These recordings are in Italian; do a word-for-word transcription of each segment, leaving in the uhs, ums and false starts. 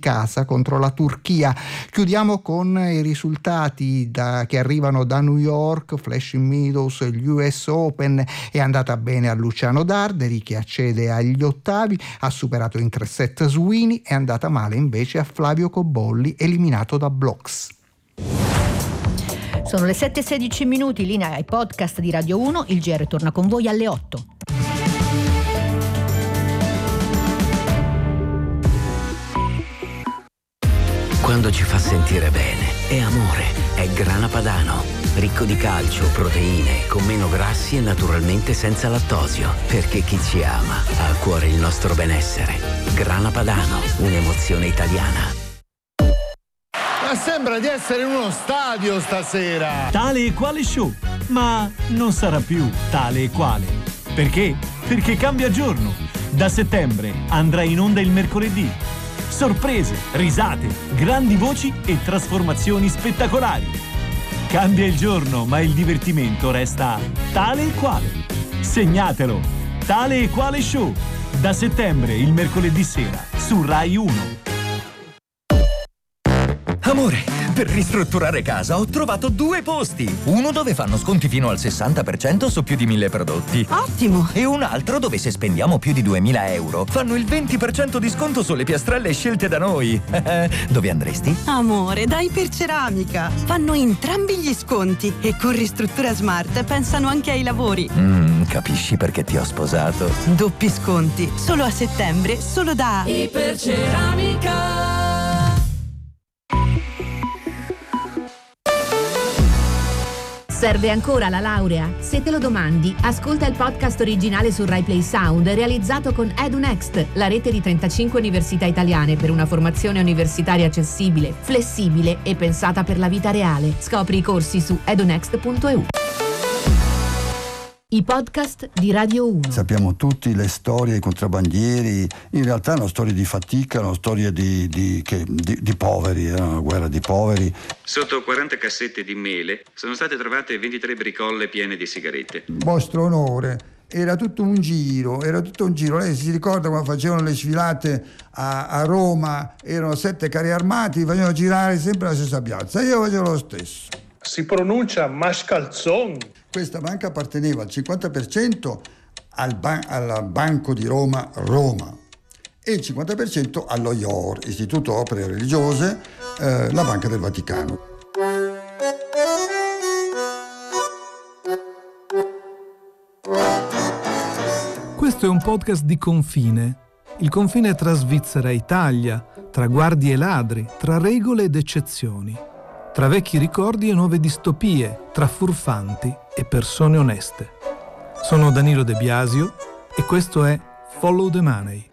casa contro la Turchia. Chiudiamo con i risultati da, che arrivano da New York. Flushing Meadows, gli U S Open, è andata bene a Luciano Darderi che accede agli ottavi, ha superato in tre set Sweeney, è andata male invece a Flavio Cobolli, eliminato da Blocks. Sono le sette e sedici minuti, linea ai podcast di Radio uno, il G R torna con voi alle otto. Quando ci fa sentire bene, è amore, è Grana Padano. Ricco di calcio, proteine, con meno grassi e naturalmente senza lattosio. Perché chi ci ama ha a cuore il nostro benessere. Grana Padano, un'emozione italiana. Ma sembra di essere in uno stadio stasera. Tale e quale show, ma non sarà più tale e quale. Perché? Perché cambia giorno. Da settembre andrà in onda il mercoledì. Sorprese, risate, grandi voci e trasformazioni spettacolari. Cambia il giorno, ma il divertimento resta tale e quale. Segnatelo, Tale e Quale Show, da settembre il mercoledì sera su Rai uno. Amore, per ristrutturare casa ho trovato due posti. Uno dove fanno sconti fino al sessanta per cento su più di mille prodotti. Ottimo! E un altro dove se spendiamo più di duemila euro fanno il venti per cento di sconto sulle piastrelle scelte da noi. Dove andresti? Amore, da Iperceramica. Fanno entrambi gli sconti e con Ristruttura Smart pensano anche ai lavori. Mm, capisci perché ti ho sposato? Doppi sconti, solo a settembre, solo da Iperceramica. Serve ancora la laurea? Se te lo domandi, ascolta il podcast originale su Rai Play Sound realizzato con EduNext, la rete di trentacinque università italiane per una formazione universitaria accessibile, flessibile e pensata per la vita reale. Scopri i corsi su edunext punto e u. I podcast di Radio uno. Sappiamo tutti le storie, i contrabbandieri, in realtà erano storie di fatica, erano storie di, di, che, di, di poveri, era una guerra di poveri. Sotto quaranta cassette di mele sono state trovate ventitré bricolle piene di sigarette. Vostro onore, era tutto un giro, era tutto un giro. Lei si ricorda quando facevano le sfilate a, a Roma, erano sette carri armati, facevano girare sempre la stessa piazza, io facevo lo stesso. Si pronuncia Mascalzon. Questa banca apparteneva al cinquanta per cento al, ban- al Banco di Roma Roma e il cinquanta per cento allo I O R, Istituto Opere Religiose, eh, la Banca del Vaticano. Questo è un podcast di confine. Il confine tra Svizzera e Italia, tra guardie e ladri, tra regole ed eccezioni, tra vecchi ricordi e nuove distopie, tra furfanti e persone oneste. Sono Danilo De Biasio e questo è Follow the Money.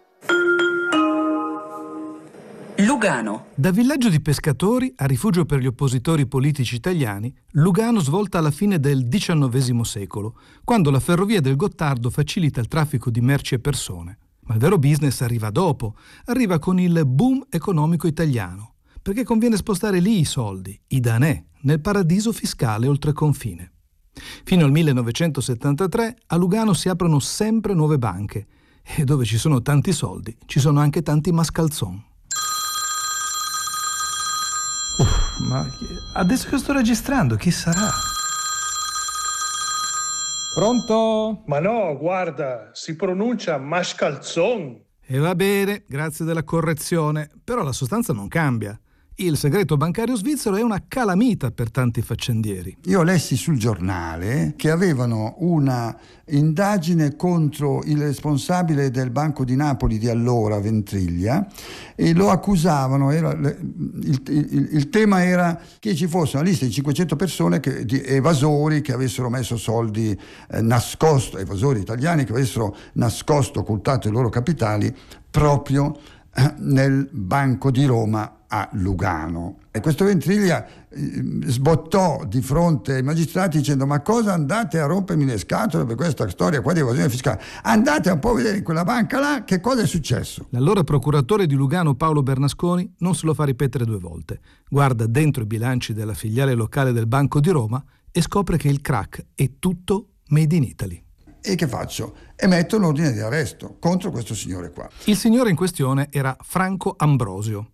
Lugano. Da villaggio di pescatori a rifugio per gli oppositori politici italiani, Lugano svolta alla fine del diciannovesimo secolo, quando la ferrovia del Gottardo facilita il traffico di merci e persone. Ma il vero business arriva dopo, arriva con il boom economico italiano, perché conviene spostare lì i soldi, i danè, nel paradiso fiscale oltre confine. Fino al millenovecentosettantatré a Lugano si aprono sempre nuove banche e dove ci sono tanti soldi ci sono anche tanti mascalzon. Uff, ma adesso che sto registrando, chi sarà? Pronto? Ma no, guarda, si pronuncia Mascalzon. E va bene, grazie della correzione, però la sostanza non cambia. Il segreto bancario svizzero è una calamita per tanti faccendieri. Io lessi sul giornale che avevano una indagine contro il responsabile del Banco di Napoli di allora, Ventriglia, e lo accusavano, era, il, il, il tema era che ci fosse una lista di cinquecento persone, che, di evasori che avessero messo soldi eh, nascosto, evasori italiani che avessero nascosto, occultato i loro capitali proprio eh, nel Banco di Roma a Lugano. E questo Ventriglia eh, sbottò di fronte ai magistrati dicendo: ma cosa andate a rompermi le scatole per questa storia qua di evasione fiscale? Andate un po' a vedere in quella banca là che cosa è successo. L'allora procuratore di Lugano Paolo Bernasconi non se lo fa ripetere due volte. Guarda dentro i bilanci della filiale locale del Banco di Roma e scopre che il crack è tutto made in Italy. E che faccio? Emetto un ordine di arresto contro questo signore qua. Il signore in questione era Franco Ambrosio.